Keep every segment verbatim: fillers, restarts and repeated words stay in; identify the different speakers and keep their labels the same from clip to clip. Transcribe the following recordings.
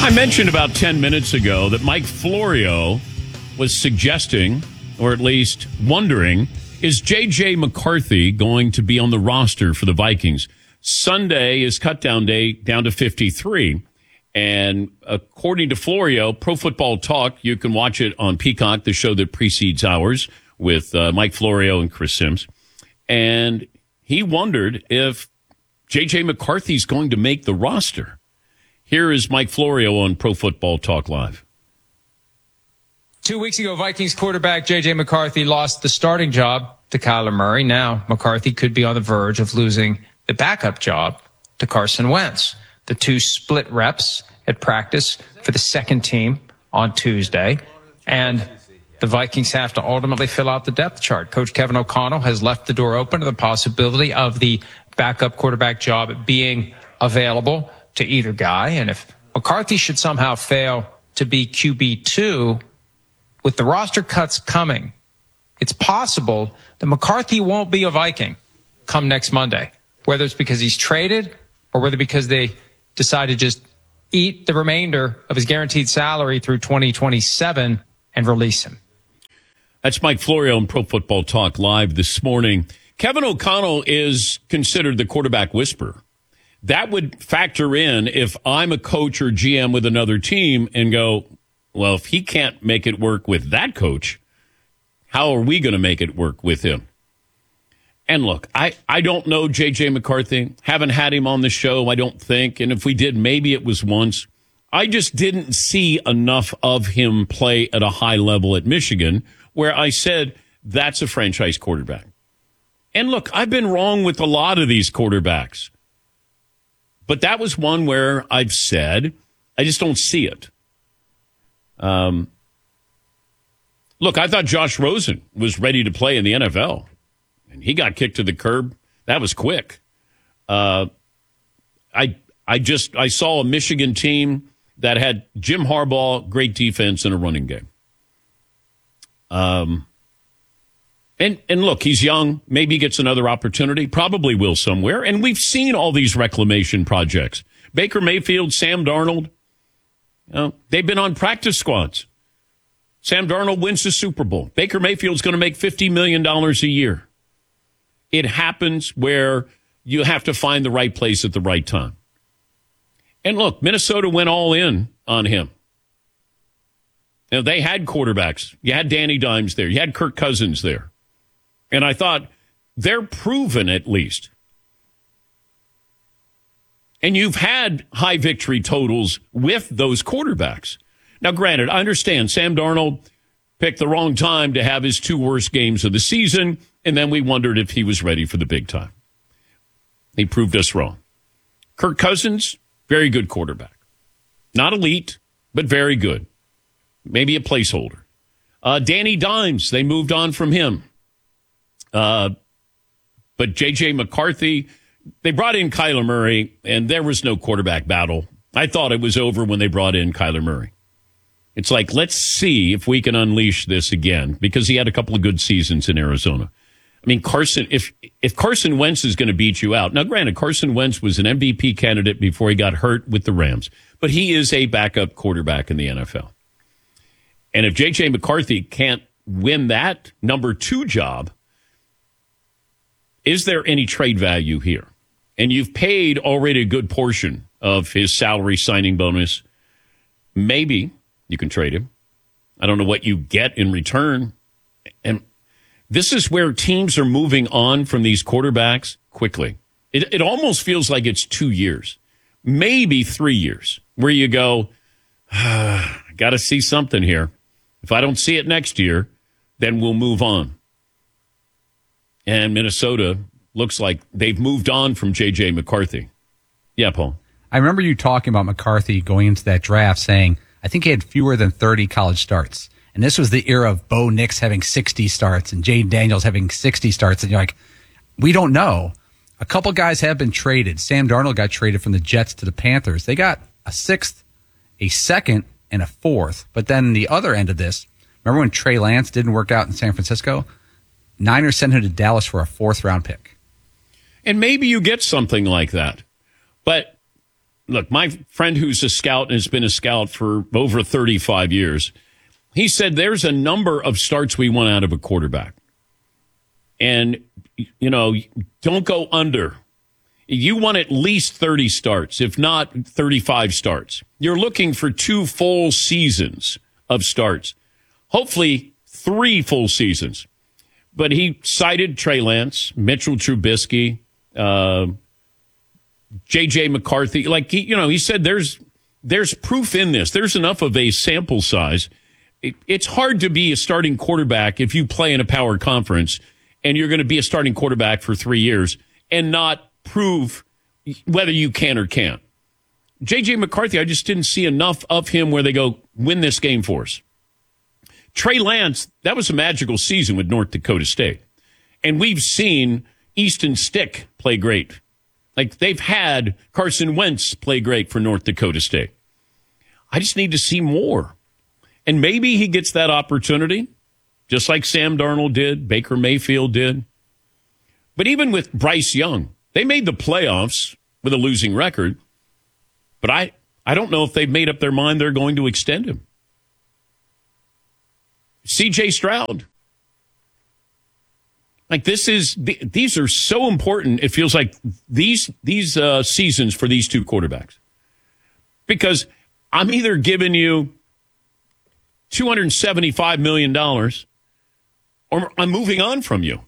Speaker 1: I mentioned about ten minutes ago that Mike Florio was suggesting, or at least wondering, is J J McCarthy going to be on the roster for the Vikings? Sunday is cutdown day down to fifty-three. And according to Florio, Pro Football Talk, you can watch it on Peacock, the show that precedes ours, with uh, Mike Florio and Chris Sims. And he wondered if J J McCarthy's going to make the roster. Here is Mike Florio on Pro Football Talk Live.
Speaker 2: Two weeks ago, Vikings quarterback J J McCarthy lost the starting job to Kyler Murray. Now, McCarthy could be on the verge of losing the backup job to Carson Wentz. The two split reps at practice for the second team on Tuesday. And the Vikings have to ultimately fill out the depth chart. Coach Kevin O'Connell has left the door open to the possibility of the backup quarterback job being available to either guy. And if McCarthy should somehow fail to be Q B two, with the roster cuts coming, it's possible that McCarthy won't be a Viking come next Monday, whether it's because he's traded or whether because they decide to just eat the remainder of his guaranteed salary through twenty twenty-seven and release him.
Speaker 1: That's Mike Florio on Pro Football Talk Live this morning. Kevin O'Connell is considered the quarterback whisperer. That would factor in if I'm a coach or G M with another team and go, well, if he can't make it work with that coach, how are we going to make it work with him? And look, I, I don't know J J McCarthy. Haven't had him on the show, I don't think. And if we did, maybe it was once. I just didn't see enough of him play at a high level at Michigan where I said that's a franchise quarterback. And look, I've been wrong with a lot of these quarterbacks. But that was one where I've said, I just don't see it. Um, look, I thought Josh Rosen was ready to play in the N F L. And he got kicked to the curb. That was quick. Uh, I I just I saw a Michigan team that had Jim Harbaugh, great defense, and a running game. Um, and and look, he's young. Maybe he gets another opportunity. Probably will somewhere. And we've seen all these reclamation projects. Baker Mayfield, Sam Darnold, you know, they've been on practice squads. Sam Darnold wins the Super Bowl. Baker Mayfield's going to make fifty million dollars a year. It happens where you have to find the right place at the right time. And look, Minnesota went all in on him. You know, they had quarterbacks. You had Danny Dimes there. You had Kirk Cousins there. And I thought, they're proven at least. And you've had high victory totals with those quarterbacks. Now, granted, I understand Sam Darnold picked the wrong time to have his two worst games of the season, and then we wondered if he was ready for the big time. He proved us wrong. Kirk Cousins, very good quarterback. Not elite, but very good. Maybe a placeholder. Uh, Danny Dimes, they moved on from him. Uh, but J J McCarthy, they brought in Kyler Murray, and there was no quarterback battle. I thought it was over when they brought in Kyler Murray. It's like, let's see if we can unleash this again, because he had a couple of good seasons in Arizona. I mean, Carson, if if Carson Wentz is going to beat you out, now granted, Carson Wentz was an M V P candidate before he got hurt with the Rams, but he is a backup quarterback in the N F L. And if J J McCarthy can't win that number two job, is there any trade value here? And you've paid already a good portion of his salary signing bonus. Maybe you can trade him. I don't know what you get in return. And this is where teams are moving on from these quarterbacks quickly. It, it almost feels like it's two years, maybe three years, where you go, ah, I got to see something here. If I don't see it next year, then we'll move on. And Minnesota looks like they've moved on from J J McCarthy. Yeah, Paul.
Speaker 3: I remember you talking about McCarthy going into that draft saying, I think he had fewer than thirty college starts. And this was the era of Bo Nix having sixty starts and Jayden Daniels having sixty starts. And you're like, we don't know. A couple guys have been traded. Sam Darnold got traded from the Jets to the Panthers. They got a sixth, a second, and a fourth. But then the other end of this, remember when Trey Lance didn't work out in San Francisco? Niners sent him to Dallas for a fourth round pick.
Speaker 1: And maybe you get something like that. But look, my friend who's a scout and has been a scout for over thirty-five years, he said there's a number of starts we want out of a quarterback. And, you know, don't go under. You want at least thirty starts, if not thirty-five starts. You're looking for two full seasons of starts. Hopefully three full seasons. But he cited Trey Lance, Mitchell Trubisky, uh, J J McCarthy. Like, he, you know, he said there's there's proof in this. There's enough of a sample size. It, it's hard to be a starting quarterback if you play in a power conference and you're going to be a starting quarterback for three years and not prove whether you can or can't. J J McCarthy, I just didn't see enough of him where they go, win this game for us. Trey Lance, that was a magical season with North Dakota State. And we've seen Easton Stick play great. Like, they've had Carson Wentz play great for North Dakota State. I just need to see more. And maybe he gets that opportunity, just like Sam Darnold did, Baker Mayfield did. But even with Bryce Young, they made the playoffs with a losing record. But I, I don't know if they've made up their mind they're going to extend him. C J Stroud. Like, this is, these are so important. It feels like these, these uh, seasons for these two quarterbacks. Because I'm either giving you two hundred seventy-five million dollars or I'm moving on from you.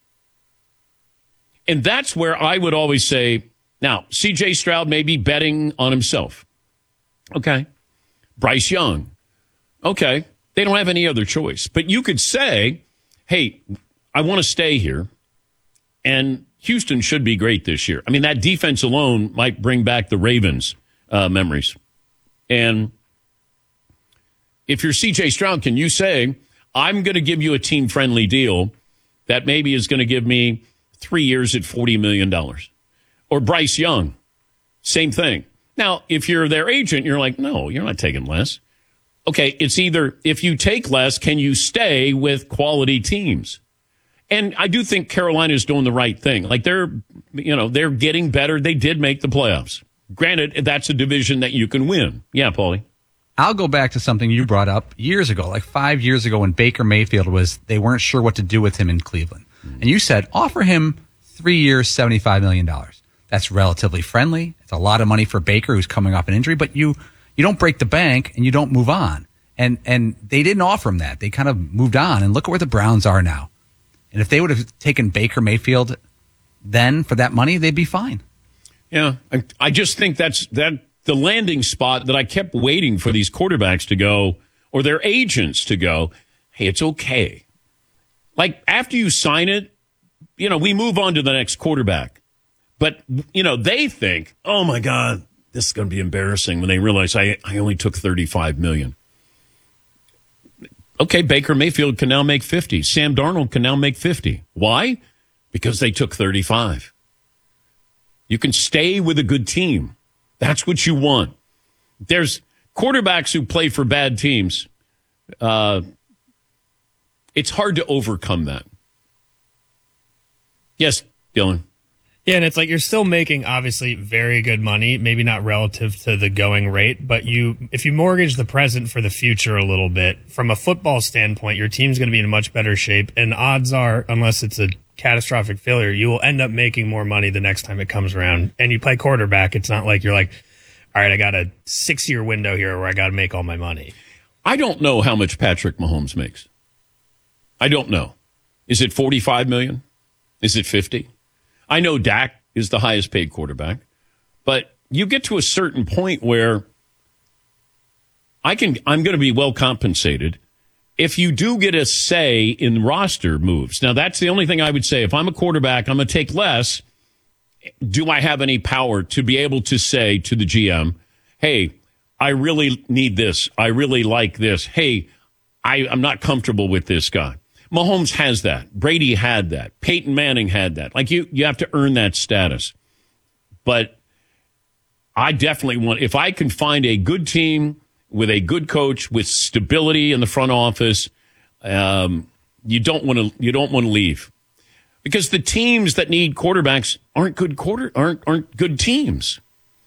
Speaker 1: And that's where I would always say, now, C J Stroud may be betting on himself. Okay. Bryce Young. Okay. They don't have any other choice. But you could say, hey, I want to stay here. And Houston should be great this year. I mean, that defense alone might bring back the Ravens uh, memories. And if you're C J Stroud, can you say, I'm going to give you a team-friendly deal that maybe is going to give me three years at forty million dollars? Or Bryce Young, same thing. Now, if you're their agent, you're like, no, you're not taking less. Okay, it's either if you take less, can you stay with quality teams? And I do think Carolina's doing the right thing. Like, they're, you know, they're getting better. They did make the playoffs. Granted, that's a division that you can win. Yeah, Paulie.
Speaker 3: I'll go back to something you brought up years ago, like five years ago when Baker Mayfield was, they weren't sure what to do with him in Cleveland. Mm-hmm. And you said, offer him three years, seventy-five million dollars. That's relatively friendly. It's a lot of money for Baker, who's coming off an injury, but you, you don't break the bank and you don't move on. And, and they didn't offer him that. They kind of moved on, and look at where the Browns are now. And if they would have taken Baker Mayfield then for that money, they'd be fine.
Speaker 1: Yeah. I, I just think that's that the landing spot that I kept waiting for these quarterbacks to go, or their agents to go, hey, it's okay. Like, after you sign it, you know, we move on to the next quarterback. But, you know, they think, oh, my God, this is going to be embarrassing when they realize I, I only took thirty-five million dollars. Okay, Baker Mayfield can now make fifty. Sam Darnold can now make fifty. Why? Because they took thirty-five. You can stay with a good team. That's what you want. There's quarterbacks who play for bad teams. Uh, it's hard to overcome that. Yes, Dylan.
Speaker 4: Yeah, and it's like you're still making, obviously, very good money, maybe not relative to the going rate, but you, if you mortgage the present for the future a little bit, from a football standpoint, your team's going to be in much better shape, and odds are, unless it's a catastrophic failure, you will end up making more money the next time it comes around. And you play quarterback, it's not like you're like, all right, I got a six-year window here where I got to make all my money.
Speaker 1: I don't know how much Patrick Mahomes makes. I don't know. Is it forty-five million dollars? Is it fifty? I know Dak is the highest paid quarterback, but you get to a certain point where I can, I'm going to be well compensated if you do get a say in roster moves. Now, that's the only thing I would say. If I'm a quarterback, I'm going to take less. Do I have any power to be able to say to the G M, hey, I really need this. I really like this. Hey, I, I'm not comfortable with this guy. Mahomes has that. Brady had that. Peyton Manning had that. Like, you, you have to earn that status. But I definitely want, if I can find a good team with a good coach with stability in the front office, um, you don't want to, you don't want to leave, because the teams that need quarterbacks aren't good quarter, aren't, aren't good teams.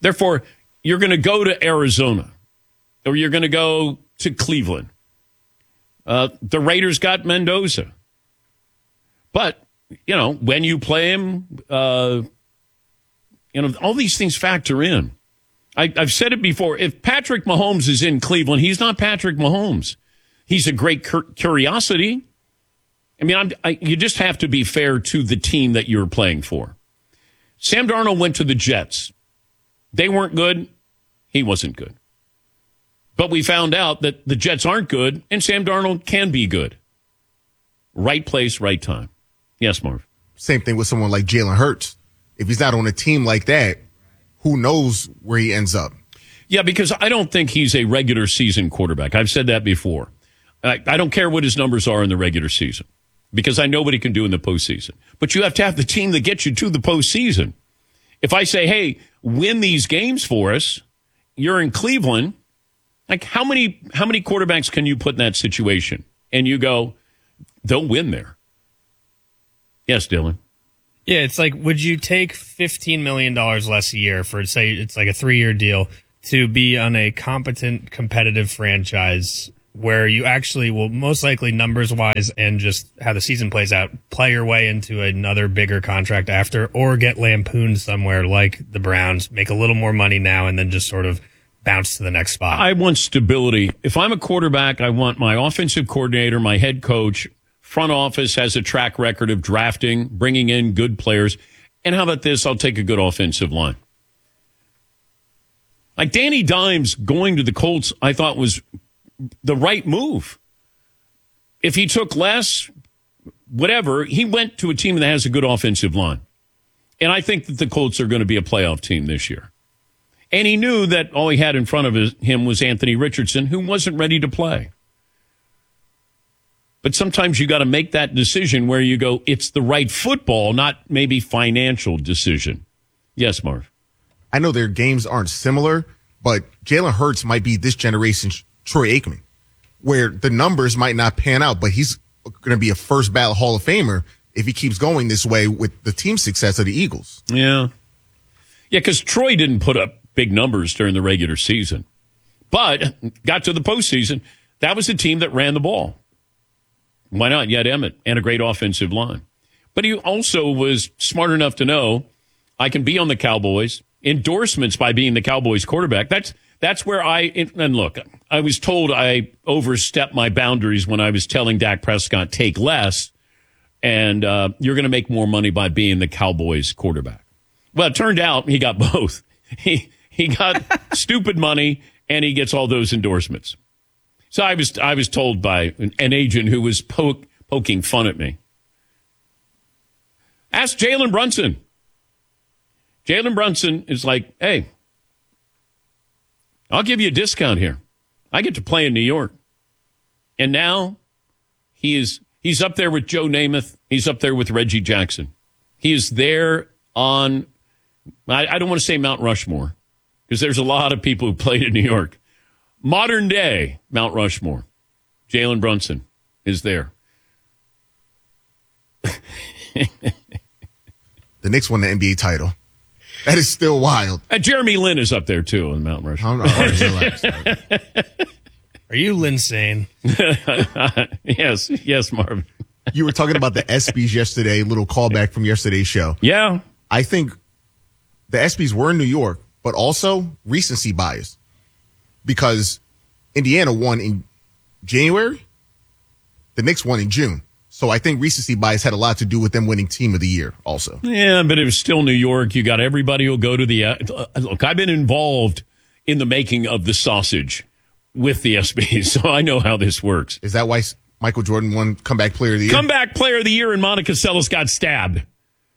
Speaker 1: Therefore, you're going to go to Arizona or you're going to go to Cleveland. Uh, the Raiders got Mendoza. But, you know, when you play him, uh, you know, all these things factor in. I, I've said it before. If Patrick Mahomes is in Cleveland, he's not Patrick Mahomes. He's a great cur- curiosity. I mean, I'm, I, you just have to be fair to the team that you're playing for. Sam Darnold went to the Jets. They weren't good. He wasn't good. But we found out that the Jets aren't good, and Sam Darnold can be good. Right place, right time. Yes, Marv.
Speaker 5: Same thing with someone like Jalen Hurts. If he's not on a team like that, who knows where he ends up?
Speaker 1: Yeah, because I don't think he's a regular season quarterback. I've said that before. I, I don't care what his numbers are in the regular season because I know what he can do in the postseason. But you have to have the team that gets you to the postseason. If I say, hey, win these games for us, you're in Cleveland, like how many how many quarterbacks can you put in that situation? And you go, they'll win there. Yes, Dylan.
Speaker 4: Yeah, it's like, would you take fifteen million dollars less a year for, say, it's like a three-year deal to be on a competent, competitive franchise where you actually will most likely numbers-wise and just how the season plays out, play your way into another bigger contract after or get lampooned somewhere like the Browns, make a little more money now and then just sort of bounce to the next spot?
Speaker 1: I want stability. If I'm a quarterback, I want my offensive coordinator, my head coach, front office has a track record of drafting, bringing in good players. And how about this? I'll take a good offensive line. Like Danny Dimes going to the Colts, I thought was the right move. If he took less, whatever, he went to a team that has a good offensive line. And I think that the Colts are going to be a playoff team this year. And he knew that all he had in front of his, him was Anthony Richardson, who wasn't ready to play. But sometimes you got to make that decision where you go, it's the right football, not maybe financial decision. Yes, Marv.
Speaker 5: I know their games aren't similar, but Jalen Hurts might be this generation's Troy Aikman, where the numbers might not pan out, but he's going to be a first ballot Hall of Famer if he keeps going this way with the team success of the Eagles.
Speaker 1: Yeah. Yeah, because Troy didn't put up big numbers during the regular season, but got to the postseason. That was a team that ran the ball. Why not? You had Emmett and a great offensive line. But he also was smart enough to know I can be on the Cowboys. Endorsements by being the Cowboys quarterback. That's that's where I, and look, I was told I overstepped my boundaries when I was telling Dak Prescott, take less, and uh, you're going to make more money by being the Cowboys quarterback. Well, it turned out he got both. He he got stupid money, and he gets all those endorsements. So I was I was told by an, an agent who was poke, poking fun at me. Ask Jalen Brunson. Jalen Brunson is like, hey, I'll give you a discount here. I get to play in New York. And now he is he's up there with Joe Namath. He's up there with Reggie Jackson. He is there on, I, I don't want to say Mount Rushmore, because there's a lot of people who played in New York. Modern day Mount Rushmore. Jalen Brunson is there.
Speaker 5: The Knicks won the N B A title. That is still wild.
Speaker 1: Uh, Jeremy Lin is up there, too, on Mount Rushmore.
Speaker 4: Are you Linsane?
Speaker 1: Yes. Yes, Marvin.
Speaker 5: You were talking about the ESPYs yesterday, little callback from yesterday's show.
Speaker 1: Yeah.
Speaker 5: I think the ESPYs were in New York, but also recency bias. Because Indiana won in January, the Knicks won in June. So I think recency bias had a lot to do with them winning Team of the Year also.
Speaker 1: Yeah, but it was still New York. You got everybody who'll go to the uh, – look, I've been involved in the making of the sausage with the ESPYs, so I know how this works.
Speaker 5: Is that why Michael Jordan won Comeback Player of the Year?
Speaker 1: Comeback Player of the Year and Monica Seles got stabbed.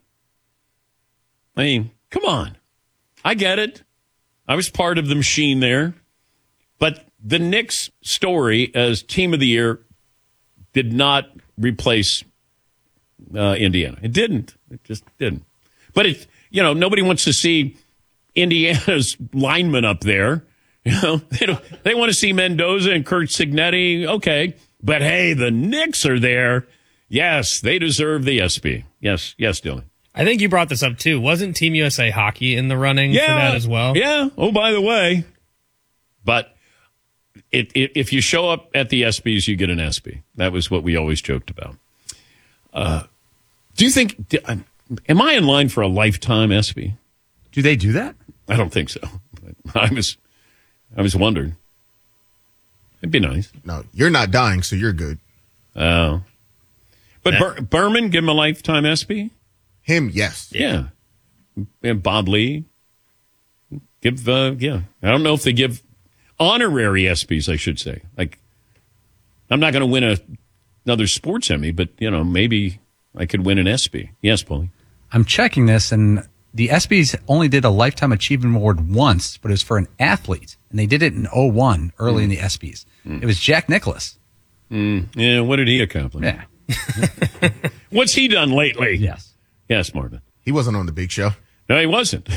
Speaker 1: I mean, come on. I get it. I was part of the machine there. But the Knicks story as Team of the Year did not – replace uh, Indiana. It didn't. It just didn't. But it, you know, nobody wants to see Indiana's linemen up there. You know, they don't, they want to see Mendoza and Kurt Signetti. Okay, but hey, the Knicks are there. Yes, they deserve the ESPY. Yes, yes, Dylan.
Speaker 4: I think you brought this up too. Wasn't Team U S A Hockey in the running
Speaker 1: yeah,
Speaker 4: for that as well?
Speaker 1: Yeah. Oh, by the way, but it, it, if you show up at the ESPYs, you get an ESPY. That was what we always joked about. Uh, do you think? Do, am I in line for a lifetime ESPY?
Speaker 3: Do they do that?
Speaker 1: I don't think so. I was, I was wondering. It'd be nice.
Speaker 5: No, you're not dying, so you're good.
Speaker 1: Oh, uh, but Ber- Berman, give him a lifetime ESPY.
Speaker 5: Him, yes.
Speaker 1: Yeah, and Bob Lee. Give uh, yeah. I don't know if they give honorary ESPYs. I should say. Like, I'm not going to win a, another sports Emmy, but you know, maybe I could win an ESPY. Yes, Paulie.
Speaker 3: I'm checking this, and the ESPYs only did a Lifetime Achievement Award once, but it was for an athlete, and they did it in oh one, early mm. in the ESPYs. Mm. It was Jack Nicklaus.
Speaker 1: Mm. Yeah, what did he accomplish?
Speaker 3: Yeah.
Speaker 1: What's he done lately?
Speaker 3: Yes.
Speaker 1: Yes, Marvin.
Speaker 5: He wasn't on the Big Show.
Speaker 1: No, he wasn't.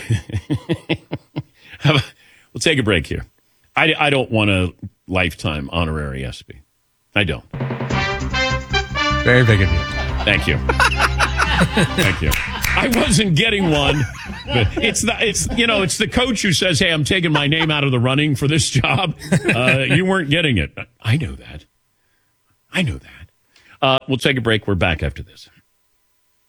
Speaker 1: We'll take a break here. I, I don't want a lifetime honorary ESPY. I don't.
Speaker 3: Very big of you.
Speaker 1: Thank you. Thank you. I wasn't getting one. But it's the, it's you know it's the coach who says, "Hey, I'm taking my name out of the running for this job." Uh, you weren't getting it. I know that. I know that. Uh, we'll take a break. We're back after this.